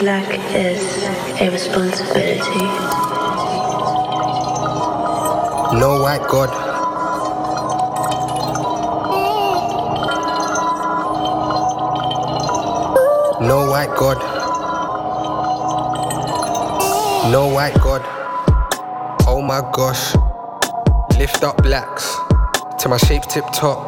black is a responsibility. No white God. No white God. No white God. Oh my gosh. Lift up blacks to my shape tip top.